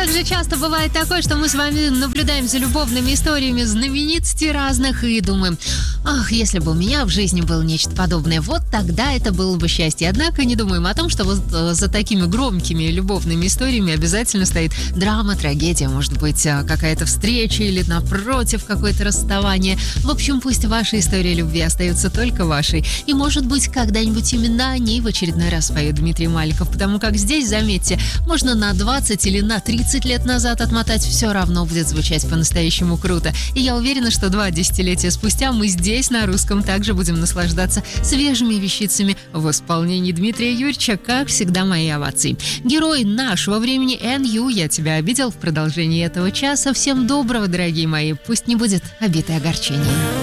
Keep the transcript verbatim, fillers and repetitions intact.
же часто бывает такое, что мы с вами наблюдаем за любовными историями знаменитостей разных и думаем: ах, если бы у меня в жизни было нечто подобное, вот тогда это было бы счастье. Однако не думаем о том, что вот за такими громкими любовными историями обязательно стоит драма, трагедия, может быть, какая-то встреча или, напротив, какое-то расставание. В общем, пусть ваша история любви остается только вашей. И, может быть, когда-нибудь именно о ней в очередной раз поет Дмитрий Маликов, потому как здесь, заметьте, можно на двадцать или на тридцать лет назад отмотать, все равно будет звучать по-настоящему круто. И я уверена, что два десятилетия спустя мы здесь, на русском, также будем наслаждаться свежими вещицами в исполнении Дмитрия Юрьевича, как всегда, мои овации. Герой нашего времени эн ю, я тебя обидел в продолжении этого часа. Всем доброго, дорогие мои, пусть не будет обид и огорчений.